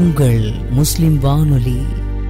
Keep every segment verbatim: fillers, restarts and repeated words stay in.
உங்கள் முஸ்லிம் வானொலி.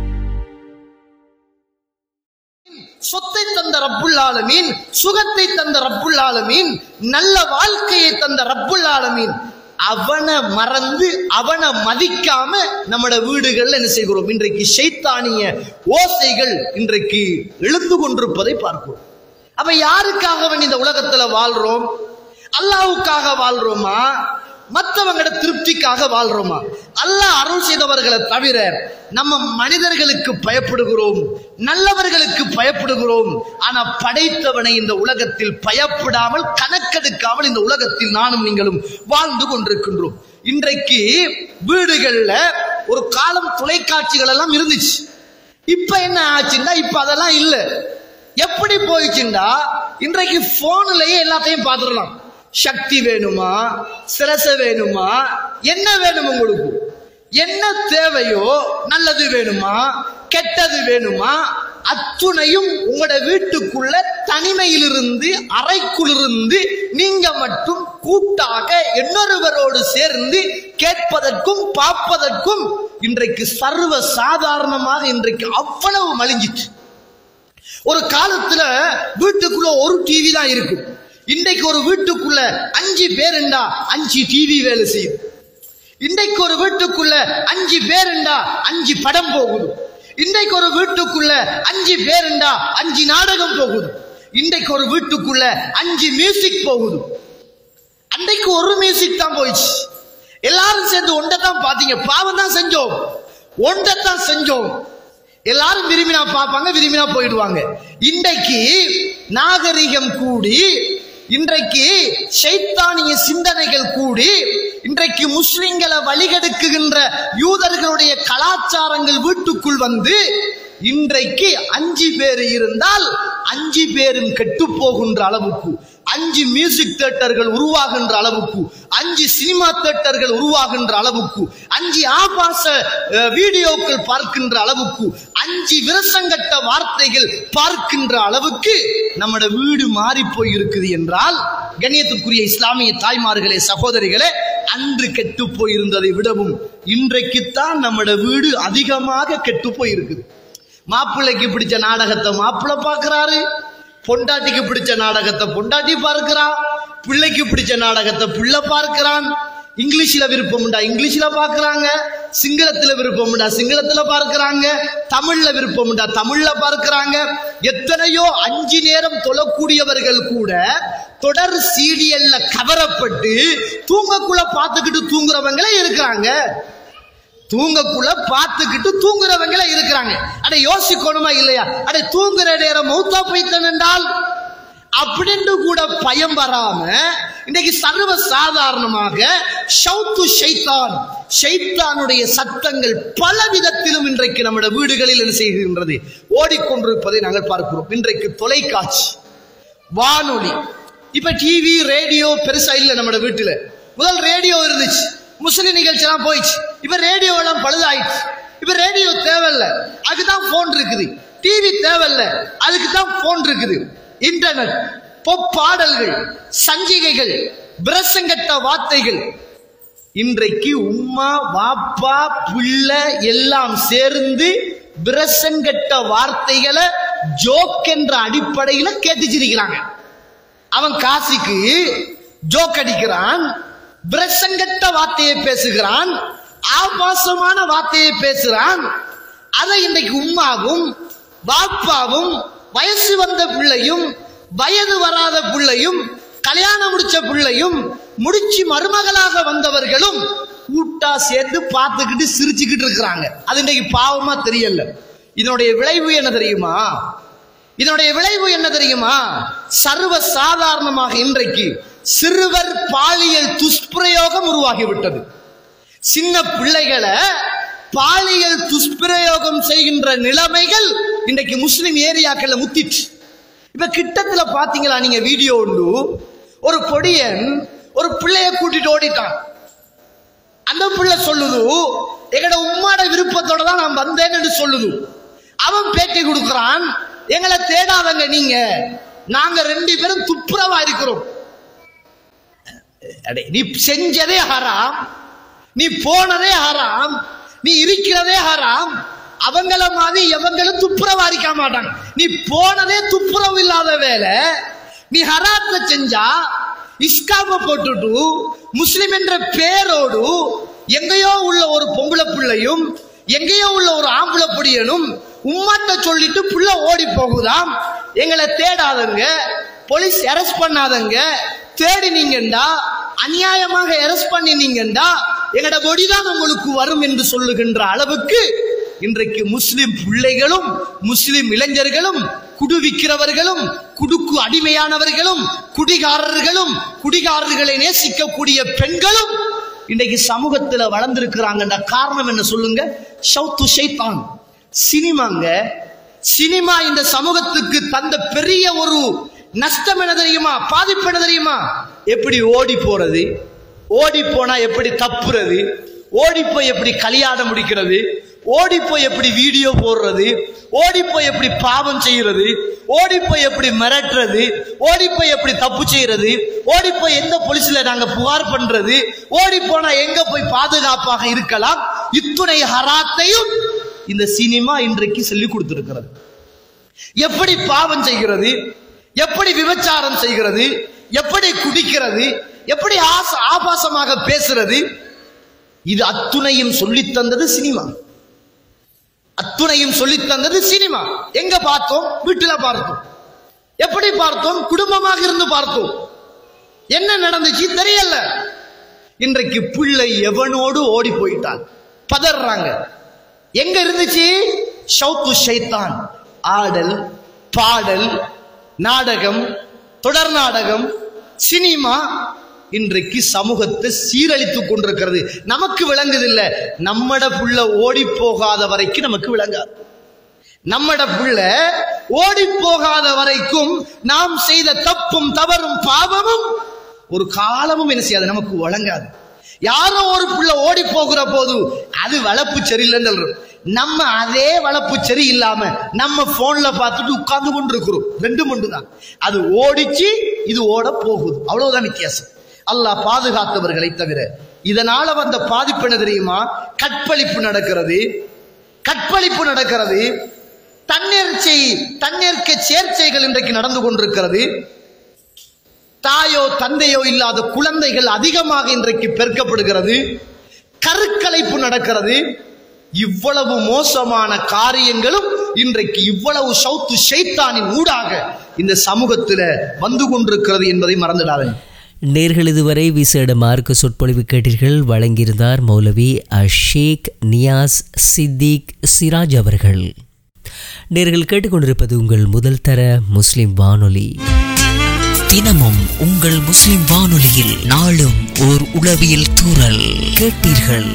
சொத்தை தந்த ரப்புல் ஆலமீன், சுகத்தை தந்த ரப்புல் ஆலமீன், நல்ல வாழ்க்கையை தந்த ரப்புல் ஆலமீன், அவனை மறந்து அவனை மதிக்காம நம்மட வீடுகள்ல என்ன செய்கிறோம்? இன்றைக்கு ஷைத்தானிய ஓசைகள் இன்றைக்கு எழுந்து கொண்டிருப்பதை பார்க்கிறோம். அப்ப யாருக்காக இந்த உலகத்துல வாழ்றோம்? அல்லாஹ்வுக்காக வாழ்றோமா? மற்றவங்களோட திருப்திக்காக வாழ்றோமா? அல்லாஹ் அருள் செய்தவர்களை தவிர நம்ம மனிதர்களுக்கு பயப்படுகிறோம், நல்லவர்களுக்கு பயப்படுகிறோம். ஆனா படைத்தவனை இந்த உலகத்தில் பயப்படாமல், கணக்கெடுக்காமல் இந்த உலகத்தில் நானும் நீங்களும் வாழ்ந்து கொண்டிருக்கின்றோம். இன்றைக்கு வீடுகள்ல ஒரு காலம் தொலைக்காட்சிகள் எல்லாம் இருந்துச்சு. இப்ப என்ன ஆச்சுன்னா, இப்ப அதெல்லாம் இல்ல. எப்படி போயிடுச்சுண்டா, இன்றைக்கு போன்லயே எல்லாத்தையும் பார்த்துடலாம். சக்தி வேணுமா, சிரச வேணுமா, என்ன வேணும் உங்களுக்கு, என்ன தேவையோ, நல்லது வேணுமா, கெட்டது வேணுமா, அத்துணையும் உங்களோட வீட்டுக்குள்ள தனிமையிலிருந்து, அறைக்குள்ளிருந்து நீங்க மட்டும் கூட்டாக இன்னொருவரோடு சேர்ந்து கேட்பதற்கும் பார்ப்பதற்கும் இன்றைக்கு சர்வ சாதாரணமாக இன்றைக்கு அவ்வளவு மலிஞ்சிச்சு. ஒரு காலத்துல வீட்டுக்குள்ள ஒரு டிவி தான் இருக்கும். இன்றைக்கு ஒரு வீட்டுக்குள்ள அஞ்சு பேருண்டா அஞ்சு டிவி வேலை செய்யுது. இன்றைக்கு ஒரு வீட்டுக்குள்ள அஞ்சு பேருண்டா அஞ்சு படம் போகுது. இன்றைக்கு ஒரு வீட்டுக்குள்ள அஞ்சு பேருண்டா அஞ்சு நாடகம் போகுது. இன்றைக்கு ஒரு வீட்டுக்குள்ள அஞ்சு மியூசிக் போகுது. அன்றைக்கு ஒரு மியூசிக் தான் போயிடுச்சு. எல்லாரும் சேர்ந்து ஒன்றை தான் பாத்தீங்க, பாவம் தான் செஞ்சோம், ஒன்றை தான் செஞ்சோம். எல்லாரும் விரும்பினா பார்ப்பாங்க, விரும்பினா போயிடுவாங்க. இன்றைக்கு நாகரிகம் கூடி, இன்றைக்கு ஷைத்தானிய சிந்தனைகள் கூடி, இன்றைக்கு முஸ்லிம்களை வழிகெடுக்குகின்ற யூதர்களுடைய கலாச்சாரங்கள் வீட்டுக்குள் வந்து, இன்றைக்கு அஞ்சு பேர் இருந்தால் அஞ்சு பேரும் கெட்டு போகின்ற அளவுக்கு, அஞ்சு மியூசிக் தியேட்டர்கள் உருவாகின்ற அளவுக்கு, அஞ்சு சினிமா தியேட்டர்கள் உருவாகின்ற அளவுக்கு, அஞ்சு ஆபாச வீடியோக்கள் பார்க்கின்ற அளவுக்கு, அஞ்சு விரசங்கட்ட வார்த்தைகள் பார்க்கின்ற அளவுக்கு நம்மட வீடு மாறி போய் இருக்குது என்றால், கண்ணியத்துக்குரிய இஸ்லாமிய தாய்மார்களே, சகோதரிகளே, அன்று கெட்டு போயிருந்ததை விடவும் இன்றைக்குத்தான் நம்மட வீடு அதிகமாக கெட்டு போயிருக்குது. மாப்பிள்ளைக்கு பிடிச்ச நாடகத்தை மாப்பிள்ளை பார்க்கிறாரு, பொண்டாட்டிக்கு பிடிச்ச நாடகத்தை பொண்டாட்டி பார்க்கிறான், பிள்ளைக்கு பிடிச்ச நாடகத்தை பிள்ளை பார்க்கிறான். இங்கிலீஷ்ல விருப்பம் உண்டா இங்கிலீஷ்ல பார்க்கிறாங்க, சிங்களத்துல விருப்பம் உண்டா சிங்களத்துல பார்க்கிறாங்க, தமிழ்ல விருப்பம் உண்டா தமிழ்ல பார்க்கிறாங்க. எத்தனையோ அஞ்சு நேரம் தொழக்கூடியவர்கள் கூட தொடர் சீரியல்ல கவரப்பட்டு தூங்கக்குள்ள பார்த்துக்கிட்டு தூங்குறவங்களே இருக்கிறாங்க. தூங்கக்குள்ள பார்த்துக்கிட்டு தூங்குறவங்கள இருக்கிறாங்க. அட யோசிக்கணுமா இல்லையா? அட தூங்குற நேரம் மௌத்தா போய்த்தன் என்றால் அப்படின்னு கூட பயம் வராம இன்னைக்கு சர்வ சாதாரணமாக ஷௌத்து ஷைத்தான், ஷைத்தானுடைய சத்தங்கள் பல விதத்திலும் இன்றைக்கு நம்முடைய வீடுகளில் என்ன செய்கின்றது? ஓடிக்கொண்டிருப்பதை நாங்கள் பார்க்கிறோம். இன்றைக்கு தொலைக்காட்சி, வானொலி, இப்ப டிவி ரேடியோ பெருசா இல்லை நம்மட வீட்டுல. முதல் ரேடியோ இருந்துச்சு, முஸ்லிம் நிகழ்ச்சி எல்லாம் போயிடுச்சு. இப்ப ரேடியோ எல்லாம் பழுதாயிடுச்சு. இப்ப ரேடியோ தேவையில்ல, அதுக்குதான் போன் இருக்குது. டிவி தேவையில்ல, அதுக்கு தான் போன் இருக்குது. இன்டர்நெட், பாடல்கள், சஞ்சிகைகள், பிரசங்கட்ட வார்த்தைகள். இன்றைக்கு உம்மா வாப்பா பிள்ளை எல்லாம் சேர்ந்து பிரசங்கட்ட வார்த்தைகளை ஜோக் என்ற அடிப்படையில கேட்டுச்சிருக்கிறாங்க. அவன் காசிக்கு ஜோக் அடிக்கிறான், பிரசங்கட்ட வார்த்தையை பேசுகிறான், ஆபாசமான வார்த்தையை பேசுகிறான். அதை இன்றைக்கு உம்மாவும் வாப்பாவும், வயசு வந்த பிள்ளையும், வயது வராத பிள்ளையும், கல்யாணம் முடிச்ச பிள்ளையும், முடிச்சு மருமகளாக வந்தவர்களும் கூட்டா சேர்ந்து பார்த்துக்கிட்டு சிரிச்சுக்கிட்டு இருக்கிறாங்க. அது இன்றைக்கு பாவமா தெரியல. இதனுடைய விளைவு என்ன தெரியுமா? இதனுடைய விளைவு என்ன தெரியுமா? சர்வ சாதாரணமாக இன்றைக்கு சிறுவர் பாலியல் துஷ்பிரயோகம் உருவாகிவிட்டது. சின்ன பிள்ளைகளை பாலியல் துஷ்பிரயோகம் செய்கின்ற நிலைமைகள் இன்றைக்கு முஸ்லிம் ஏரியாக்கள்ல முத்திச்சு. இப்ப கிட்டத்துல பாத்தீங்களா நீங்க வீடியோ உண்டு, ஒரு பொடியன் ஒரு பிள்ளைய கூட்டிட்டு ஓடிட்டான். அந்த பிள்ளை சொல்லுது, எங்கட உம்மாட விருப்பத்தோட தான் நான் வந்தேன் என்று சொல்லுது. அவன் பேட்டி கொடுக்கிறான், எங்களை தேடாதங்க நீங்க, நாங்க ரெண்டு பேரும் துப்புரவா இருக்கிறோம். நீ செஞ்சதே ஹராம், நீ போனதே ஹராம், நீ இருக்கிறதே ஹராம். அவங்கள மாதிரி எவங்களும் துப்புரவு அரிக்க மாட்டாங்க. நீ போனதே துப்புரவு இல்லாத வேலை. நீ ஹராத்த செஞ்சா இஸ்காம போட்டுட்டு முஸ்லிம் என்ற பேரோடு எங்கேயோ உள்ள ஒரு பொம்பளை பிள்ளையும் எங்கேயோ உள்ள ஒரு ஆம்பளை பிடியனும் உம்மாட்ட சொல்லிட்டு புள்ள ஓடி போகுதாம். எங்களை தேடாதங்க, போலீஸ் அரெஸ்ட் பண்ணாதங்க, தேடினீங்கண்டா அநியாயமாக அரெஸ்ட் பண்ணினீங்கண்டா எங்கட பொடிதான் உங்களுக்கு வரும் என்று சொல்லுகின்ற அளவுக்கு இன்றைக்கு முஸ்லிம் பிள்ளைகளும் முஸ்லிம் இளைஞர்களும் குடுவிக்கிறவர்களும் குடுக்கு அடிமையானவர்களும் குடிகாரர்களும் குடிகாரர்களை நேசிக்கக்கூடிய பெண்களும் இன்றைக்கு சமூகத்தில் வளர்ந்திருக்கிறாங்கன்ற காரணம் என்ன சொல்லுங்க? ஷௌத்து ஷைத்தான், சினிமாங்க. சினிமா இந்த சமூகத்துக்கு தந்த பெரிய ஒரு நஷ்டம் என்ன தெரியுமா? பாதிப்பு என்ன தெரியுமா? எப்படி ஓடி போறது, ஓடி போனா எப்படி தப்புறது, ஓடி போய் எப்படி கல்யாணம் முடிக்கிறது, ஓடி போய் எப்படி வீடியோ போடுறது, ஓடி போய் எப்படி பாவம் செய்யறது, ஓடி போய் எப்படி மிரட்டுறது, ஓடி போய் எப்படி தப்பு செய்யறது, ஓடி போய் எந்த போலீஸ்ல நாங்க புகார் பண்றது, ஓடி போனா எங்க போய் பாதுகாப்பாக இருக்கலாம். இத்துணை ஹராத்தையும் இந்த சினிமா இன்றைக்கு சொல்லிக் கொடுத்திருக்கிறது. எப்படி பாவம் செய்கிறது, எப்படி விபச்சாரம் செய்கிறது, எப்படி குடிக்கிறது, எப்படி ஆபாசமாக பேசுறது, இது அத்துணையும் சொல்லித் தந்தது சினிமா. அத்துணையும் சொல்லித் தந்தது சினிமா. எங்க பார்த்தோம்? வீட்டுல பார்த்தோம். எப்படி பார்த்தோம்? குடும்பமாக இருந்து பார்த்தோம். என்ன நடந்துச்சு தெரியல. இன்றைக்கு பிள்ளை எவனோடு ஓடி போயிட்டான், பதறாங்க. எங்க இருந்துச்சு? ஷௌத்து ஷைத்தான். ஆடல், பாடல், நாடகம், தொடர் நாடகம், சினிமா இன்றைக்கு சமூகத்தை சீரழித்துக் கொண்டிருக்கிறது. நமக்கு விளங்குதில்லை. நம்மட புள்ள ஓடி போகாத வரைக்கும் நமக்கு விளங்காது. நம்மட புள்ள ஓடி போகாத வரைக்கும் நாம் செய்த தப்பும் தவறும் பாவமும் ஒரு காலமும் என்ன செய்யாது, நமக்கு வழங்காது. யாரோ ஒரு புள்ள ஓடி போகிற போது அது வளர்ப்பு சரியில்லைன்னு சொல்றோம். நம்ம அதே வளர்ப்பு சரி இல்லாம நம்ம போன்ல பார்த்துட்டு உட்கார்ந்து கொண்டு இருக்கிறோம். ரெண்டு மண்டு தான். அது ஓடிச்சு, இது ஓட போகுது, அவ்வளவுதான் வித்தியாசம். அல்லாஹ் பாதுகாத்தவர்களை தவிர. இதனால வந்த பாதிப்பு என்ன தெரியுமா? கற்பழிப்பு நடக்கிறது, கற்பழிப்பு நடக்கிறது, தன்னேர்ச்சை தன்னேற்க சேர்ச்சைகள் இன்றைக்கு நடந்து கொண்டிருக்கிறது. தாயோ தந்தையோ இல்லாத குழந்தைகள் அதிகமாக இன்றைக்கு பெருக்கப்படுகிறது. கருக்கலைப்பு நடக்கிறது. இவ்வளவு மோசமான காரியங்களும் இன்றைக்கு இவ்வளவு ஷௌத்து ஷைத்தானின் ஊடாக இந்த சமூகத்தில் வந்து கொண்டிருக்கிறது என்பதை மறந்துடாதீங்க. நேர்கள் இதுவரை விசேட மார்க்க சொற்பொழிவு கேட்டீர்கள். வழங்கியிருந்தார் மௌலவி ஷேக் நியாஸ் சித்திக் சிராஜ் அவர்கள். நேர்கள் கேட்டுக்கொண்டிருப்பது உங்கள் முதல் தர முஸ்லிம் வானொலி. தினமும் உங்கள் முஸ்லிம் வானொலியில் நாளும் ஓர் உளவியல் தூறல் கேட்டீர்கள்.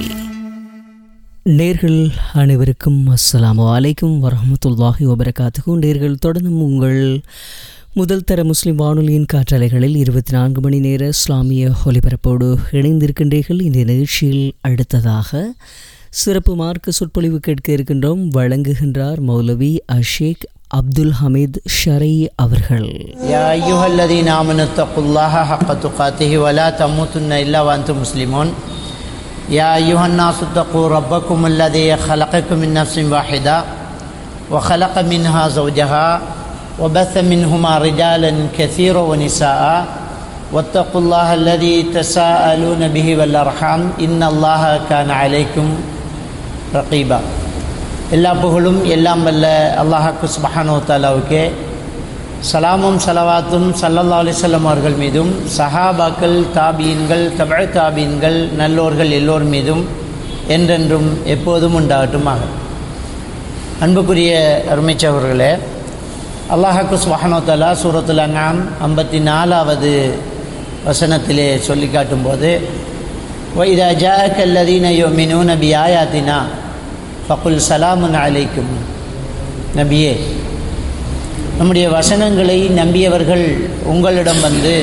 நேர்கள் அனைவருக்கும் அஸ்ஸலாமு அலைக்கும் வரஹ்மத்துல்லாஹி வபரகாத்துஹு. நேர்கள் தொடர்ந்தும் உங்கள் முதல் தர முஸ்லிம் வானொலியின் காற்றலைகளில் இருபத்தி நான்கு மணி நேர இஸ்லாமிய ஒலிபரப்போடு இணைந்திருக்கின்றீர்கள். இந்த நிகழ்ச்சியில் அடுத்ததாக சிறப்பு மார்க்க சொற்பொழிவு கேட்க இருக்கின்றோம். வழங்குகின்றார் மௌலவி ஷேக் அப்துல் ஹமீத் ஷரை அவர்கள். யா அய்யுஹல்லதீன ஆமனு தக்குல்லாஹ ஹக்க துகாத்திஹி வலா தமூதுன்ன இல்லா வஅன்தும் முஸ்லிமூன். யா அய்யுஹன் நாஸு தக்கூ ரப்பக்கும் அல்லதீ خلقكم من نفس واحدة وخلق منها زوجها وبث منهما رجالا كثيرا ونساء واتقوا الله الذي تساءلون به والأرحام إن الله كان عليكم رقيبا. எல்லா புகழும் எல்லாம் வல்ல அல்லாஹ்வுக்கு சுப்ஹானஹு வ தஆலாவுக்கே, சலாமும் சலவாத்தும் ஸல்லல்லாஹு அலைஹி வஸல்லம் அவர்கள் மீதும் சஹாபாக்கள், தாபீன்கள், தபஅ தாபீன்கள், நல்லோர்கள் எல்லோர் மீதும் என்றென்றும் எப்போதும் உண்டாகட்டுமாக. அன்புக்குரிய அருமைச்சவர்களே, அல்லாஹ்வுக்கு சுப்ஹானஹு வ தஆலா சூரத்துல் அன்ஆம் ஐம்பத்தி நாலாவது வசனத்திலே சொல்லி காட்டும்போது, وَإِذَا جَاءَكَ الَّذِينَ يُؤْمِنُونَ بِآيَاتِنَا ஃபகுல் சலாமுன் அலைக்கும். நபியே, நம்முடைய வசனங்களை நம்பியவர்கள் உங்களிடம் வந்து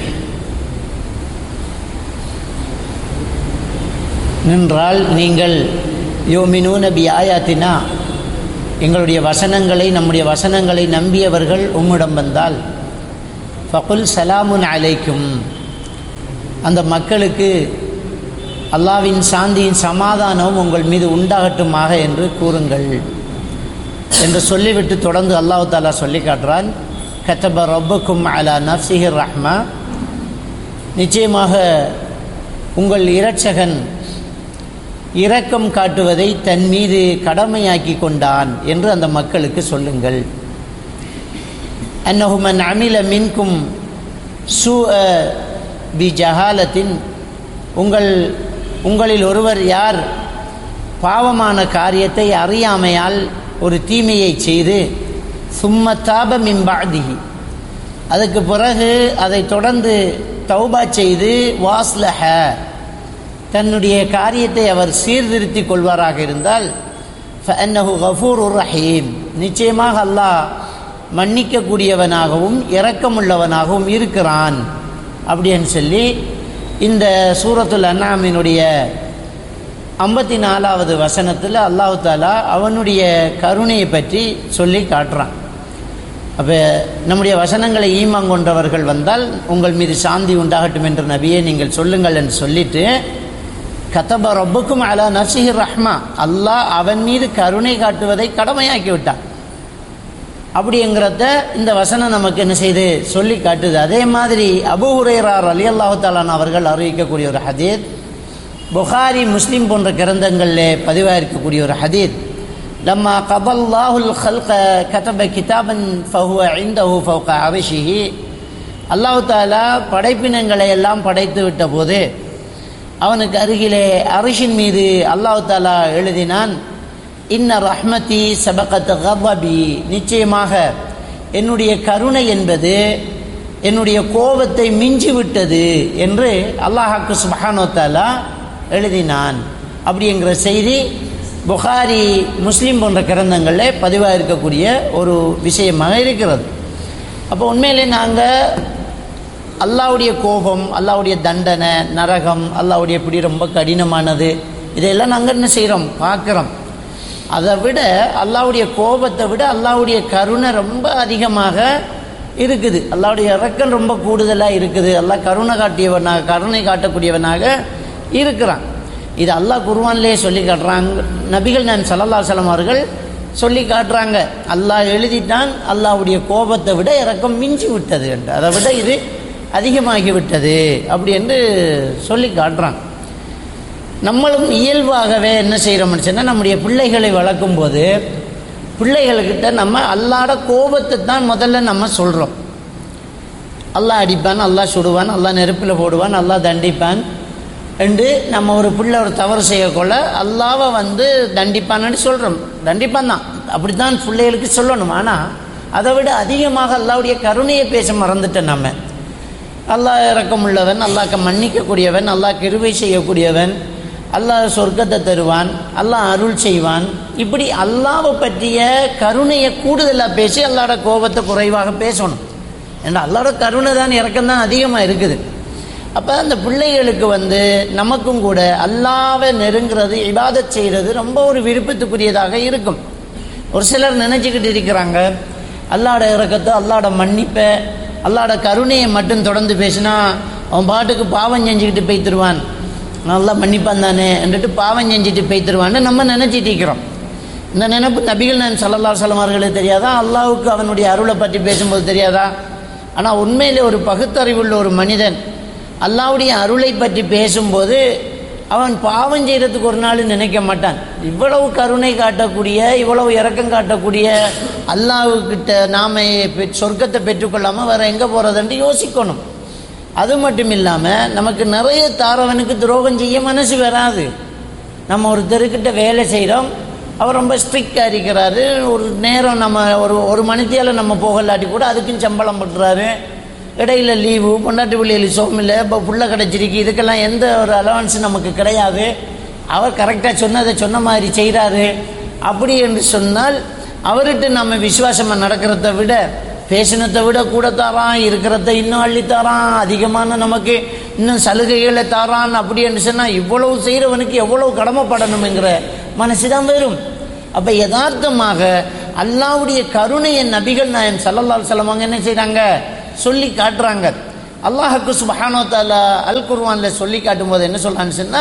நின்றால் நீங்கள் யோமினூன பி ஆயாத்தினா, எங்களுடைய வசனங்களை நம்முடைய வசனங்களை நம்பியவர்கள் உம்மிடம் வந்தால் ஃபகுல் சலாமுன் அலைக்கும், அந்த மக்களுக்கு அல்லாவின் சாந்தியின் சமாதானமும் உங்கள் மீது உண்டாகட்டுமாக என்று கூறுங்கள் என்று சொல்லிவிட்டு தொடர்ந்து அல்லாஹ் தஆலா சொல்லி காட்டுறான், கதப ரப்புக்கும் அலா நஃப்ஸிஹி ரஹ்மா, நிச்சயமாக உங்கள் இரட்சகன் இரக்கம் காட்டுவதை தன் மீது கடமையாக்கி கொண்டான் என்று அந்த மக்களுக்கு சொல்லுங்கள். அன்னஹு மன் அமில மின்கும் சூஅ பிஜஹாலத்தின், உங்கள் உங்களில் ஒருவர் யார் பாவமான காரியத்தை அறியாமையால் ஒரு தீமையை செய்து சும்ம தாப மின் பஅதிஹி, அதுக்கு பிறகு அதை தொடர்ந்து தௌபா செய்து வாஸ்லஹ, தன்னுடைய காரியத்தை அவர் சீர்திருத்திக் கொள்வாராக இருந்தால் ஃபஅன்னஹு கஃபூருர் ரஹீம், நிச்சயமாக அல்லாஹ் மன்னிக்கக்கூடியவனாகவும் இரக்கமுள்ளவனாகவும் இருக்கிறான் அப்படின்னு சொல்லி இந்த சூரத்துல் அன்ஆமினுடைய ஐம்பத்தி நாலாவது வசனத்தில் அல்லாஹ் தஆலா அவனுடைய கருணையை பற்றி சொல்லி காட்டுறான். அப்போ நம்முடைய வசனங்களை ஈமான் கொண்டவர்கள் வந்தால் உங்கள் மீது சாந்தி உண்டாகட்டும் என்று நபியே நீங்கள் சொல்லுங்கள் என்று சொல்லிட்டு, கதப ரப்புக்கும் அலா நஃப்ஸிஹி ரஹ்மா, அல்லாஹ் அவன் மீது கருணை காட்டுவதை கடமையாக்கி விட்டான் அப்படிங்கிறத இந்த வசனம் நமக்கு என்ன செய்து சொல்லி காட்டுது. அதே மாதிரி அபூ ஹுரைரா ரலியல்லாஹு தஆலா அவர்கள் அறிவிக்கக்கூடிய ஒரு ஹதீத், புகாரி முஸ்லிம் போன்ற கிரந்தங்களில் பதிவாக இருக்கக்கூடிய ஒரு ஹதீத், லம்மா கபல்லாஹுல் ஹல்க கதப கிதாபன் ஃபஹுவ இந்தஹு ஃபௌக அர்ஷிஹி, அல்லாஹ் தஆலா படைப்பினங்களை எல்லாம் படைத்து விட்ட போது அவனுக்கு அருகிலே அரிஷின் மீது அல்லாஹ் தஆலா எழுதினான், இன்ன ரஹ்மதி சபகத் கதபி, நிச்சயமாக என்னுடைய கருணை என்பது என்னுடைய கோபத்தை மிஞ்சி விட்டது என்று அல்லாஹ்வுக்கு சுப்ஹானஹு வ தஆலா எழுதினான் அப்படிங்கிற செய்தி புகாரி முஸ்லீம் போன்ற கிரந்தங்களில் பதிவாக இருக்கக்கூடிய ஒரு விஷயமாக இருக்கிறது. அப்போ உண்மையிலே நாங்கள் அல்லாஹ்வுடைய கோபம், அல்லாஹ்வுடைய தண்டனை, நரகம், அல்லாஹ்வுடைய பிடி ரொம்ப கடினமானது, இதையெல்லாம் நாங்கள் என்ன செய்கிறோம், பார்க்குறோம். அதை விட அல்லாஹ்வுடைய கோபத்தை விட அல்லாஹ்வுடைய கருணை ரொம்ப அதிகமாக இருக்குது, அல்லாஹ்வுடைய இரக்கம் ரொம்ப கூடுதலாக இருக்குது. அல்லாஹ் கருணை காட்டியவனாக கருணை காட்டக்கூடியவனாக இருக்கிறான். இது அல்லாஹ் குர்ஆனிலே சொல்லி காட்டுறாங்க, நபிகள் நாயகம் ஸல்லல்லாஹு அலைஹி வஸல்லம் அவர்கள் சொல்லி காட்டுறாங்க. அல்லாஹ் எழுதிட்டான், அல்லாஹ்வுடைய கோபத்தை விட இரக்கம் மிஞ்சி விட்டது என்று, அதை விட இது அதிகமாகிவிட்டது அப்படி என்று சொல்லி காட்டுறான். நம்மளும் இயல்பாகவே என்ன செய்கிறோம்னு சொன்னால், நம்முடைய பிள்ளைகளை வளர்க்கும் போது பிள்ளைகள்கிட்ட நம்ம அல்லாஹ்வோட கோபத்தை தான் முதல்ல நம்ம சொல்கிறோம். அல்லாஹ் அடிப்பான், அல்லாஹ் சுடுவான், அல்லாஹ் நெருப்பில் போடுவான், அல்லாஹ் தண்டிப்பான் என்று நம்ம ஒரு பிள்ளை ஒரு தவறு செய்யக்கொள்ள அல்லாஹ்வை வந்து தண்டிப்பான்னு சொல்கிறோம். தண்டிப்பான் தான், அப்படி தான் பிள்ளைகளுக்கு சொல்லணும். ஆனால் அதை விட அதிகமாக அல்லாஹ்வுடைய கருணையை பேச மறந்துட்டேன் நம்ம. அல்லாஹ் இரக்கமுள்ளவன், அல்லாஹ்க்கு மன்னிக்கக்கூடியவன், அல்லாஹ் கிருபை செய்யக்கூடியவன், அல்லாஹ் சொர்க்கத்தை தருவான், அல்லாஹ் அருள் செய்வான், இப்படி அல்லாஹ்வை பற்றிய கருணையை கூடுதலாக பேசி அல்லாஹ்வோட கோபத்தை குறைவாக பேசணும். ஏன்னா அல்லாஹ்வோட கருணை தான் இரக்கம் தான் அதிகமாக இருக்குது. அப்போ அந்த பிள்ளைகளுக்கு வந்து நமக்கும் கூட அல்லாஹ்வை நெருங்கிறது, இபாதத் செய்கிறது ரொம்ப ஒரு விருப்பத்துக்குரியதாக இருக்கும். ஒரு சிலர் நினச்சிக்கிட்டு இருக்கிறாங்க, அல்லாஹ்வோட இரக்கத்தை, அல்லாஹ்வோட மன்னிப்பை, அல்லாஹ்வோட கருணையை மட்டும் தொடர்ந்து பேசினா அவன் பாட்டுக்கு பாவம் செஞ்சுக்கிட்டு போய்த்துருவான், நல்லா மன்னிப்பான் தானே என்றுட்டு பாவம் செஞ்சுட்டு போய்த்துருவான்னு நம்ம நினச்சிட்டு இருக்கிறோம். இந்த நினைப்பு நபிகள் நாயகம் ஸல்லல்லாஹு அலைஹி வஸல்லம் அவர்களுக்கு தெரியாதா? அல்லாஹ்வுக்கு அவனுடைய அருளை பற்றி பேசும்போது தெரியாதா? ஆனால் உண்மையிலே ஒரு பகுத்தறிவுள்ள ஒரு மனிதன் அல்லாஹ்வுடைய அருளை பற்றி பேசும்போது அவன் பாவம் செய்கிறதுக்கு ஒரு நாள் நினைக்க மாட்டான். இவ்வளவு கருணை காட்டக்கூடிய, இவ்வளவு இரக்கம் காட்டக்கூடிய அல்லாஹ்வுக்கிட்ட நாம் சொர்க்கத்தை பெற்றுக்கொள்ளாமல் வேறு எங்கே போகிறதுன்ட்டு யோசிக்கணும். அது மட்டும் இல்லாமல் நமக்கு நிறைய தாரவனுக்கு துரோகம் செய்ய மனசு வராது. நம்ம ஒரு தெருக்கிட்ட வேலை செய்கிறோம், அவர் ரொம்ப ஸ்ட்ரிக்டாக இருக்கிறாரு, ஒரு நேரம் நம்ம ஒரு ஒரு மணித்தியால் நம்ம போகலாட்டி கூட அதுக்குன்னு சம்பளம் பண்ணுறாரு, இடையில லீவு, பொண்டாட்டி பிள்ளைகள் சோமில்லை, இப்போ புள்ள கிடச்சிருக்கு, இதுக்கெல்லாம் எந்த ஒரு அலவன்ஸு நமக்கு கிடையாது. அவர் கரெக்டாக சொன்னதை சொன்ன மாதிரி செய்கிறாரு. அப்படி என்று சொன்னால் அவர்கிட்ட நம்ம விசுவாசமாக நடக்கிறத விட, பேசினத்தை விட கூட தாரான், இருக்கிறத இன்னும் அள்ளித்தாரான், அதிகமான நமக்கு இன்னும் சலுகைகளை தாரான். அப்படி என்று சொன்னால் இவ்வளவு செய்கிறவனுக்கு எவ்வளவு கடமைப்படணுங்கிற மனசு தான் வரும். அப்போ யதார்த்தமாக அல்லாஹ்வுடைய கருணையை நபிகள் நாயகம் ஸல்லல்லாஹு அலைஹி வஸல்லம் என்ன செய்கிறாங்க, சொல்லி காட்டுறாங்க. அல்லாஹ்வுக்கு சுப்ஹானஹு வ தஆலா அல் குர்ஆனில் சொல்லி காட்டும்போது என்ன சொல்கிறான்னு சொன்னால்,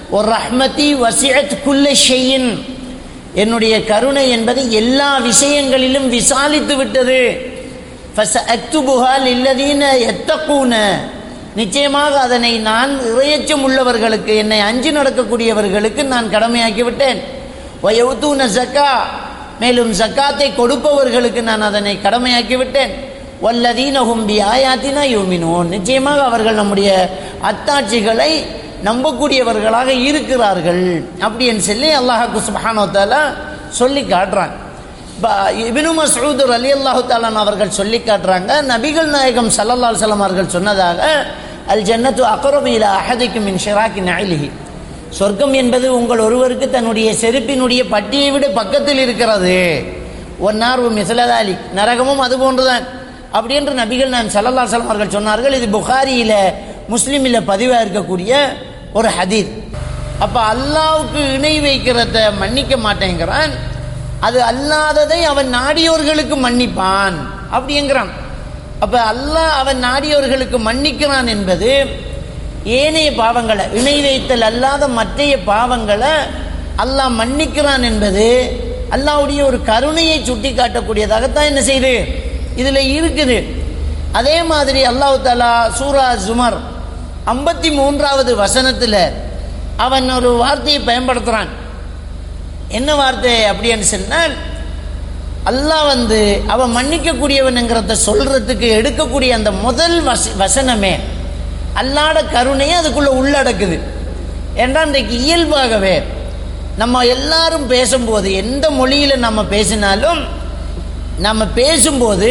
ஒரு ரஹ்மதி வசிஅத் குல்ல ஷைஇன், என்னுடைய கருணை என்பது எல்லா விஷயங்களிலும் விசாலித்து விட்டது. ஃபஸஅக்துபுஹா லில்லதீன யத்தகூன, நிச்சயமாக அதனை நான் இறையச்சம் உள்ளவர்களுக்கு, என்னை அஞ்சி நடக்கக்கூடியவர்களுக்கு நான் கடமையாக்கி விட்டேன். வயவுதூன ஸக்கா, மேலும் ஜக்காத்தை கொடுப்பவர்களுக்கு நான் அதனை கடமையாக்கி விட்டேன். வல்லதீன ஹும் பிஆயாத்தினா யுமினூன், நிச்சயமாக அவர்கள் நம்முடைய அத்தாட்சிகளை நம்பக்கூடியவர்களாக இருக்கிறார்கள் அப்படின்னு சொல்லி அல்லாஹ் சுப்ஹானஹு வ தஆலா சொல்லி காட்டுறாங்க. இப்னு மஸ்ஊத் ரலியல்லாஹு தஆலா அவர்கள் சொல்லி காட்டுறாங்க, நபிகள் நாயகம் ஸல்லல்லாஹு அலைஹி வஸல்லம் அவர்கள் சொன்னதாக, அல் ஜன்னத்து அக்ரபு இலா அஹதிக்கும் மின் ஷிராக்கி நஅலிஹி, சொர்க்கம் என்பது உங்கள் ஒருவருக்கு தன்னுடைய செருப்பினுடைய பட்டியை விட பக்கத்தில் இருக்கிறது. ஒன்னார் மிஸ்லதாலி, நரகமும் அது போன்றுதான் அப்படி என்று நபிகள் நாயகம் ஸல்லல்லாஹு அலைஹி வஸல்லம் அவர்கள் சொன்னார்கள். இது புகாரியில முஸ்லிமில் பதிவாக இருக்கக்கூடிய ஒரு ஹதீஸ். அப்போ அல்லாஹ்வுக்கு இணை வைக்கிறத மன்னிக்க மாட்டேங்கிறான், அது அல்லாததை அவன் நாடியோர்களுக்கு மன்னிப்பான் அப்படிங்கிறான். அப்போ அல்லாஹ் அவன் நாடியோர்களுக்கு மன்னிக்கிறான் என்பது ஏனைய பாவங்களை, இணை வைத்தல் அல்லாத மற்றைய பாவங்களை அல்லாஹ் மன்னிக்கிறான் என்பது அல்லாஹ்வுடைய ஒரு கருணையை சுட்டி காட்டக்கூடியதாகத்தான் என்ன செய்யுது இதில் இருக்குது. அதே மாதிரி அல்லாஹ் தஆலா சூரா ஜுமர் ஐம்பத்தி மூன்றாவது வசனத்தில் அவன் ஒரு வார்த்தையை பயன்படுத்துகிறான். என்ன வார்த்தை அப்படின்னு சொன்னால், அல்லாஹ் வந்து அவன் மன்னிக்கக்கூடியவனுங்கிறத சொல்றதுக்கு எடுக்கக்கூடிய அந்த முதல் வச வசனமே அல்லாஹ்வுடைய கருணையை அதுக்குள்ளே உள்ளடக்குது. என்றால் இன்றைக்கு இயல்பாகவே நம்ம எல்லாரும் பேசும்போது, எந்த மொழியில் நம்ம பேசினாலும், நம்ம பேசும்போது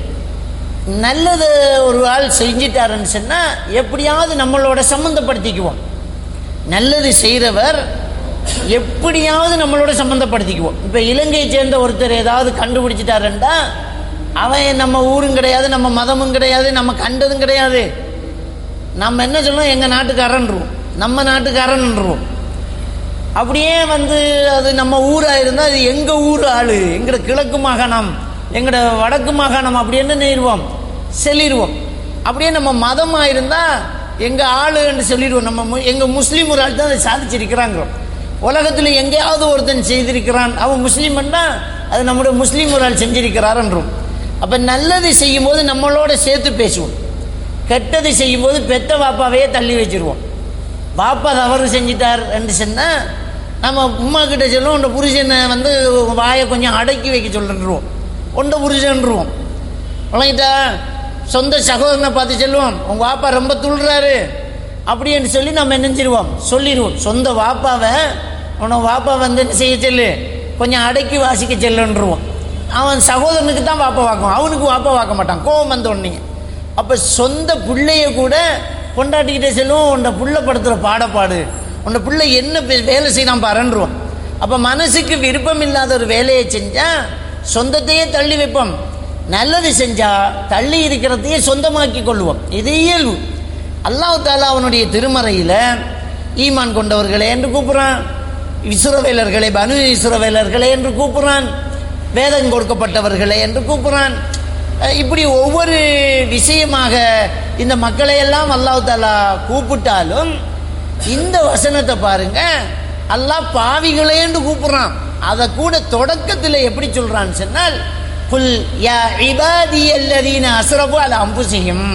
நல்லது ஒரு ஆள் செஞ்சிட்டாருன்னு சொன்னால் எப்படியாவது நம்மளோட சம்மந்தப்படுத்திக்குவோம். நல்லது செய்கிறவர் எப்படியாவது நம்மளோட சம்மந்தப்படுத்திக்குவோம். இப்போ இலங்கையை சேர்ந்த ஒருத்தர் ஏதாவது கண்டுபிடிச்சிட்டாருண்டா, அவன் நம்ம ஊரும் கிடையாது, நம்ம மதமும் கிடையாது, நம்ம கண்டதும் கிடையாது. நம்ம என்ன சொல்லணும், எங்கள் நாட்டுக்காரன்ருவோம், நம்ம நாட்டுக்காரன்ருவோம். அப்படியே வந்து அது நம்ம ஊராக இருந்தால் அது எங்கள் ஊர் ஆள், எங்களோட கிழக்கு மாகாணம், எங்களோட வடக்கு மாகாணம் அப்படின்னு நேருவோம், சொல்லிடுவோம். அப்படியே நம்ம மதமாக இருந்தால் எங்கள் ஆளுன்னு சொல்லிடுவோம். நம்ம எங்கள் முஸ்லீம் ஒரு ஆள் தான் அதை சாதிச்சிருக்கிறாங்க. உலகத்தில் எங்கேயாவது ஒருத்தன் செய்திருக்கிறான், அவன் முஸ்லீம்னா அது நம்முடைய முஸ்லீம் ஒரு ஆள் செஞ்சிருக்கிறாருன்றோம். அப்போ நல்லது செய்யும்போது நம்மளோட சேர்த்து பேசுவோம், கெட்டது செய்யும்போது பெத்த பாப்பாவையே தள்ளி வச்சிருவோம். பாப்பா தவறு செஞ்சிட்டார் என்று சொன்னால் நம்ம உமா கிட்ட சொல்லுவோம், உண்ட புருஷனை வந்து வாயை கொஞ்சம் அடக்கி வைக்க சொல்லிடுவோம், உண்ட புருஷன்ருவோம். வழங்கிட்டா சொந்த சகோதரனை பார்த்து சொல்லுவோம், உங்கள் வாப்பா ரொம்ப துள்ளுறாரு அப்படின்னு சொல்லி நம்ம நினைச்சிருவோம், சொல்லிடுவோம். சொந்த வாப்பாவை உன வாப்பா வந்து என்ன செய்ய சொல்லு, கொஞ்சம் அடக்கி வாசிக்க செல்லுன்றுவோம். அவன் சகோதரனுக்கு தான் வாப்பா வாக்கும், அவனுக்கு வாப்பா வாக்க மாட்டான், கோவம் வந்த உடனே. அப்போ சொந்த பிள்ளைய கூட கொண்டாட்டிக்கிட்டே செல்லுவோம், உன்னை புள்ள படுத்துகிற பாடப்பாடு, உன்னை பிள்ளை என்ன வேலை செய்யலாம் பாருன்றுவோம். அப்போ மனசுக்கு விருப்பம் இல்லாத ஒரு வேலையை செஞ்சால் சொந்தத்தையே தள்ளி வைப்போம், நல்லது செஞ்சால் தள்ளி இருக்கிறதையே சொந்தமாக்கி கொள்வோம். இது இயல்பு. அல்லாஹ் தஆலா அவனுடைய திருமறையில் ஈமான் கொண்டவர்களே என்று கூப்பிட்றான், இஸ்ரவேலர்களே, பனு இஸ்ரவேலர்களே என்று கூப்பிட்றான், வேதம் கொடுக்கப்பட்டவர்களே என்று கூப்பிட்றான். இப்படி ஒவ்வொரு விஷயமாக இந்த மக்களையெல்லாம் அல்லாஹ் தஆலா கூப்பிட்டாலும் இந்த வசனத்தை பாருங்க, அல்லாஹ் பாவிகளே என்று கூப்பிட்றான். அதை கூட தொடக்கத்தில் எப்படி சொல்றான்னு சொன்னால், குல் யா இபாதியல்லதீன அஸ்ரஃபு அலா அன்ஃபுஸிஹிம்,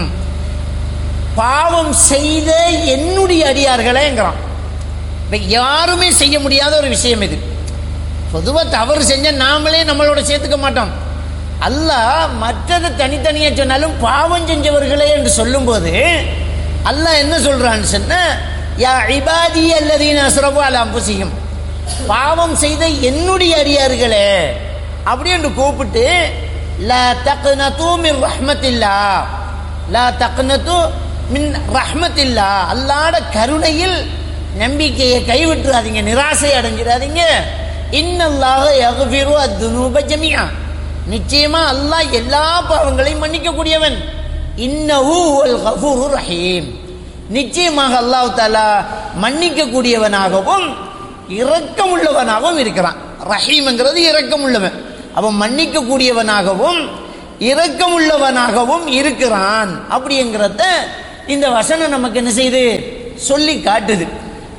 பாவம் செய்த என்னுடைய அடியார்களேங்கிறான். இப்போ யாருமே செய்ய முடியாத ஒரு விஷயம் இது. பொதுவாக தவறு செஞ்சால் நாமளே நம்மளோட சேர்த்துக்க மாட்டோம். அல்லாஹ் மற்றதை தனித்தனியாக சொன்னாலும் பாவம் செஞ்சவர்களே என்று சொல்லும்போது அல்லாஹ் என்ன சொல்றான்னு சொன்ன, யா இபாதி அல்லதீன அஸ்ரஃபு அலா அன்ஃபுஸிஹிம், பாவம் செய்த என்னுடைய அடியார்களே அப்படி என்று கூப்பிட்டு, லா தக்னது மின் ரஹ்மத்தில்லாஹ், லா தக்னது மின் ரஹ்மத்தில்லாஹ், அல்லாஹ்வுடைய கருணையில் நம்பிக்கையை கைவிட்டுறாதீங்க, நிராசை அடைஞ்சிடாதீங்க. இன்னல்லாஹ யக்ஃபிரு அத்-துனூப ஜமீஆ, நிச்சயமா அல்லாஹ் எல்லா பாவங்களையும் மன்னிக்கக்கூடியவன். இன்னஹு ஹுவல் கஃபூருர் ரஹீம், நிச்சயமாக அல்லாஹ் தஆலா மன்னிக்கக்கூடியவனாகவும் இரக்கமுள்ளவனாகவும் இருக்கிறான். ரஹீம்ங்கிறது இரக்கமுள்ளவன், அவன் மன்னிக்கக்கூடியவனாகவும் இரக்கமுள்ளவனாகவும் இருக்கிறான் அப்படிங்கிறத இந்த வசனம் நமக்கு என்ன செய்யுது சொல்லி காட்டுது.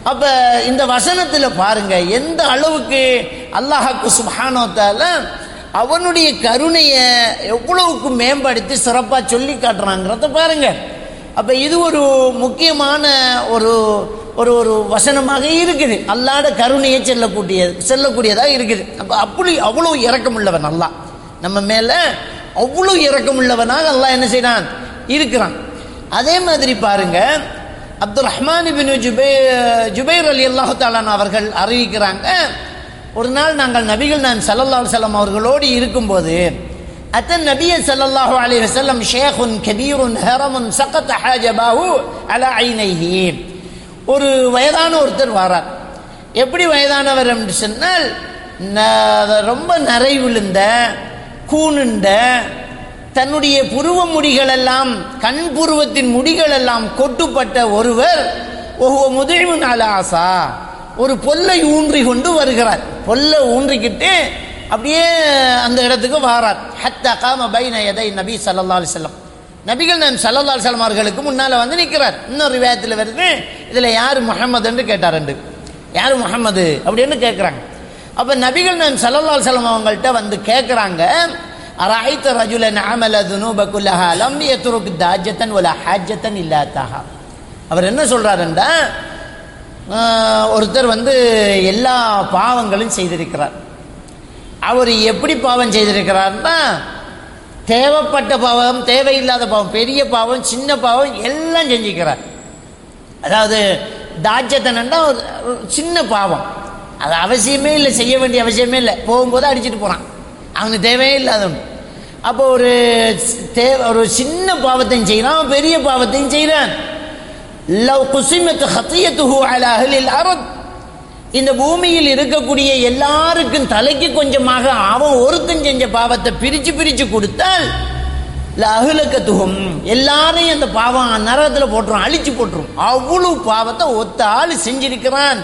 அப்ப இந்த வசனத்துல பாருங்க எந்த அளவுக்கு அல்லாஹ்வுக்கு சுப்ஹானஹு வ தஆலா அவனுடைய கருணையை எவ்வளவுக்கு மேம்படுத்தி சிறப்பா சொல்லி காட்டுறாங்கிறத பாருங்க. அப்ப இது ஒரு முக்கியமான ஒரு ஒரு ஒரு வசனமாக இருக்குது. அல்லாஹ்வுடைய கருணையை செல்லக்கூடியது செல்லக்கூடியதாக இருக்குது. அப்ப அப்படி அவ்வளவு இரக்கமுள்ளவன் அல்லாஹ் நம்ம மேல அவ்வளவு இரக்கமுள்ளவனாக அல்லாஹ் என்ன செய்யறான் இருக்கிறான். அதே மாதிரி பாருங்க அப்துல் ரஹ்மான் இப்னு ஜுபை ஜுபைர் ரலியல்லாஹு தஆலா அவர்கள் அறிவிக்கிறாங்க, ஒரு நாள் நாங்கள் நபிகள் நான் ஸல்லல்லாஹு அலைஹி வஸல்லம் அவர்களோடு இருக்கும்போது அத்தன் நபிய ஸல்லல்லாஹு அலைஹி வஸல்லம் ஷேகுன் கபீருன் ஹரமுன் சகத ஹாஜபாஹு அலா ஐனைஹி. ஒரு வயதான ஒருத்தர் வரார். எப்படி வயதானவர் என்று சொன்னால் ரொம்ப நரை விழுந்த கூணுண்ட தன்னுடைய புருவ முடிகள் எல்லாம் கண் புருவத்தின் முடிகள் எல்லாம் கொட்டுப்பட்ட ஒருவர் ஒவ்வொரு முதிழ்வின் அலாசா ஒரு பொல்லை ஊன்றி கொண்டு வருகிறார். பொல்லை ஊன்றிக்கிட்டு அப்படியே அந்த இடத்துக்கு வாரார். ஹத்தா காம பைன யதை நபி ஸல்லல்லாஹு அலைஹி வஸல்லம், நபிகள் நான் ஸல்லல்லாஹு அலைஹி வஸல்லம் அவர்களுக்கு முன்னால வந்து நிற்கிறார். இன்னொரு ரிவாயத்தில் வருது, இதுல யார் முஹம்மது என்று கேட்டார். ரெண்டு யார் முஹம்மது அப்படின்னு கேட்குறாங்க. அப்ப நபிகள் நான் ஸல்லல்லாஹு அலைஹி வஸல்லம் அவங்கள்ட்ட வந்து கேட்குறாங்க, அரைத்த ரஜுலன் அமல துனூப குல்லஹா லம் யத்ருக் தாஜத்தன் வலா ஹாஜத்தன் இல்லா தஹா. அவர் என்ன சொல்றாருன்னா, ஒருத்தர் வந்து எல்லா பாவங்களும் செய்திருக்கிறார். அவர் எப்படி பாவம் செய்திருக்கிறார்னா, தேவைப்பட்ட பாவம் தேவையில்லாத பாவம் பெரிய பாவம் சின்ன பாவம் எல்லாம் செஞ்சுக்கிறார். அதாவது தாஜத்தன்னா சின்ன பாவம், அது அவசியமே இல்லை, செய்ய வேண்டிய அவசியமே இல்லை, போகும்போது அடிச்சுட்டு போகிறான், அவனுக்கு தேவையே இல்லாத ஒன்று. அப்போ ஒரு தேவை ஒரு சின்ன பாவத்தையும் செய்கிறான், பெரிய பாவத்தையும் செய்கிறான். லவ் குஸிமத் ஹத்தியத்துஹு அலா அஹ்லில் அர்த், இந்த பூமியில் இருக்கக்கூடிய எல்லாருக்கும் தலைக்கு கொஞ்சமாக அவன் ஒருத்தன் செஞ்ச பாவத்தை பிரிச்சு பிரிச்சு கொடுத்தால் அஹ்லகத்துஹும் எல்லாரையும் அந்த பாவம் நரகத்தில் போட்டுரும், அழிச்சு போட்டுரும். அவ்வளவு பாவத்தை ஒத்த ஆள் செஞ்சிருக்கிறான்.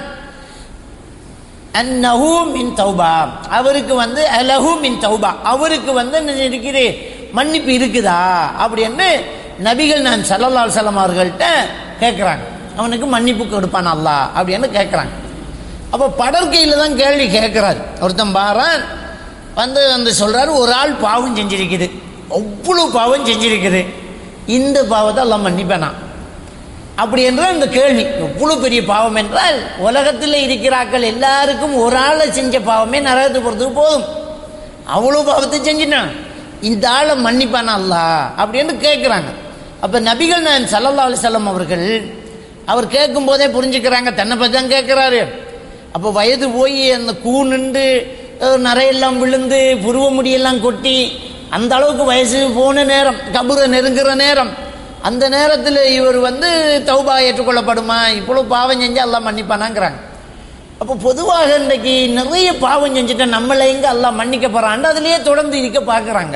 அன்னஹு மின் தௌபா, அவருக்கு வந்து அலஹு மின் தௌபா, அவருக்கு வந்து இருக்கிற மன்னிப்பு இருக்குதா அப்படின்னு நபிகள் நான் ஸல்லல்லாஹு அலைஹி வஸல்லம் அவர்கள்ட்ட கேட்குறாங்க. அவனுக்கு மன்னிப்பு கொடுப்பான் அல்லாஹ் அப்படின்னு கேட்குறாங்க. அப்போ படற்கையில் தான் கேள்வி கேட்குறாரு. ஒருத்தன் பாரான் வந்து வந்து சொல்கிறாரு, ஒரு ஆள் பாவம் செஞ்சிருக்குது, அவ்வளோ பாவம் செஞ்சிருக்குது, இந்த பாவத்தை எல்லாம் மன்னிப்பேனா அப்படி என்றால் இந்த கேள்வி எவ்வளோ பெரிய பாவம் என்றால், உலகத்தில் இருக்கிறார்கள் எல்லாருக்கும் ஒரு ஆளை செஞ்ச பாவமே நரகத்துக்கு போகிறதுக்கு போதும், அவ்வளோ பாவத்தை செஞ்சினான், இந்த ஆளை மன்னிப்பானா அல்லாஹ் அப்படின்னு கேட்குறாங்க. அப்போ நபிகள் நான் ஸல்லல்லாஹு அலைஹி வஸல்லம் அவர்கள் அவர் கேட்கும் போதே புரிஞ்சுக்கிறாங்க தன்னை பற்றி தான் கேட்குறாரு. அப்போ வயது போய் அந்த கூணுண்டு நரையெல்லாம் விழுந்து புருவ முடியெல்லாம் கொட்டி அந்த அளவுக்கு வயசு போன நேரம், கபூரை நெருங்குற நேரம், அந்த நேரத்தில் இவர் வந்து தௌபா ஏற்றுக்கொள்ளப்படுமா, இவ்வளோ பாவம் செஞ்சால் அல்லாஹ் மன்னிப்பானாங்கிறாங்க. அப்போ பொதுவாக இன்றைக்கு நிறைய பாவம் செஞ்சுட்டா நம்மளை எங்கே அல்லாஹ் மன்னிக்க போகிறான்னு அதுலேயே தொடர்ந்து இருக்க பார்க்குறாங்க.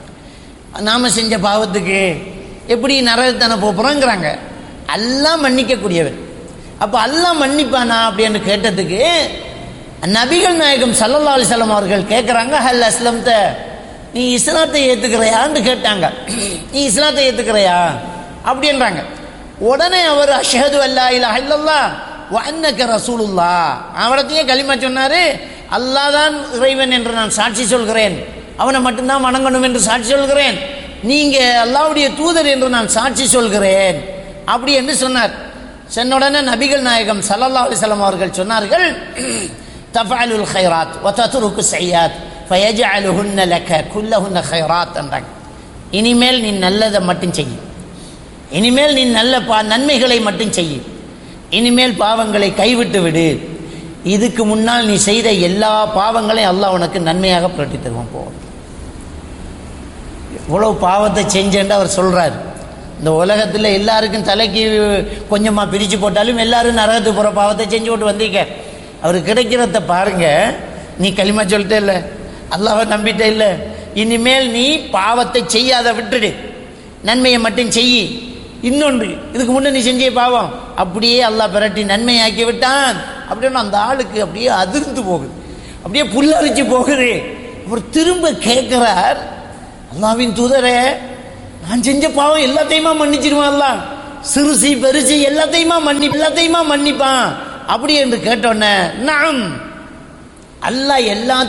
நாம் செஞ்ச பாவத்துக்கு எப்படி நரகத்தானே போகிறோங்கிறாங்க. அல்லாஹ் மன்னிக்கக்கூடியவர். அப்போ அல்லாஹ் மன்னிப்பானா அப்படின்னு கேட்டதுக்கு நபிகள் நாயகம் ஸல்லல்லாஹு அலைஹி வஸல்லம் அவர்கள் கேட்குறாங்க, ஹல் அஸ்லம்த, நீ இஸ்லாத்தை ஏற்றுக்கிறையான்னு கேட்டாங்க. நீ இஸ்லாத்தை ஏற்றுக்கிறையா அப்படின்றாங்க. உடனே அவர் அஷ்ஹது அல்லா இலாஹ இல்லல்லாஹ் வ அன்னக ரசூலுல்லாஹ், அவரத்தையே களிமா சொன்னார். அல்லாஹ் தான் இறைவன் என்று நான் சாட்சி சொல்கிறேன், அவனை மட்டும்தான் வணங்கணும் என்று சாட்சி சொல்கிறேன், நீங்கள் அல்லாஹ்வுடைய தூதர் என்று நான் சாட்சி சொல்கிறேன் அப்படி என்று சொன்னார். சொன்ன உடனே நபிகள் நாயகம் ஸல்லல்லாஹு அலைஹி வஸல்லம் அவர்கள் சொன்னார்கள், தஃஅலுல் கைராத் வ தத்ருக்கு ஸய்யாத் ஃபயஜஅலுஹுன்ன லக குல்லஹுன்ன கைராத் என்றாங்க. இனிமேல் நீ நல்லதை மட்டும் செய், இனிமேல் நீ நல்ல பா நன்மைகளை மட்டும் செய், இனிமேல் பாவங்களை கைவிட்டு விடு, இதுக்கு முன்னால் நீ செய்த எல்லா பாவங்களையும் அல்லாஹ் உனக்கு நன்மையாக புரட்டி தருவான். போ, இவ்வளவு பாவத்தை செஞ்சேன்னு அவர் சொல்கிறார். இந்த உலகத்தில் எல்லாருக்கும் தலைக்கு கொஞ்சமாக பிரித்து போட்டாலும் எல்லாரும் நரகத்துக்கு போகிற பாவத்தை செஞ்சு போட்டு வந்தீங்க. அவர் கிடைக்கிறத பாருங்க, நீ களிமா சொல்லிட்டே இல்லை, அல்லாஹ்வை நம்பிட்டே இல்லை, இனிமேல் நீ பாவத்தை செய்யாத விட்டுடு, நன்மையை மட்டும் செய். இன்னொன்று, இதுக்கு முன்னே நீ செஞ்ச பாவம் அப்படியே அல்லாஹ் பிரட்டி நன்மையாக்கி விட்டான் அப்படின்னு அந்த ஆளுக்கு அப்படியே அதிர்ந்து போகுது, அப்படியே புல்லரிச்சு போகுது. அவர் திரும்ப கேட்குறார், அல்லாஹ்வின் தூதரே, நான் செஞ்ச பாவம் எல்லாத்தையுமா மன்னிச்சிருவான் அல்லாஹ், சிறுசி பெருசி எல்லாத்தையுமா மன்னி எல்லாத்தையுமா மன்னிப்பான் அப்படி என்று கேட்டோன்னே நாம் அல்லாஹ் எல்லா